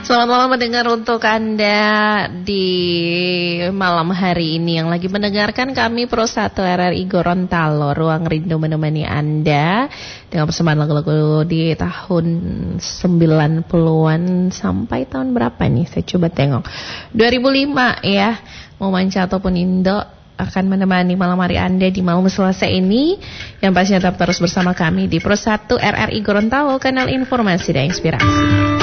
Selamat malam mendengar untuk Anda di malam hari ini yang lagi mendengarkan kami Pro 1 RRI Gorontalo. Ruang Rindu menemani Anda dengan persembahan lagu-lagu di tahun 90-an sampai tahun berapa nih? Saya coba tengok. 2005 ya. Mau Manca ataupun Indo akan menemani malam hari Anda di malam Selasa ini. Yang pastinya tetap terus bersama kami di Pro 1 RRI Gorontalo, kanal informasi dan inspirasi.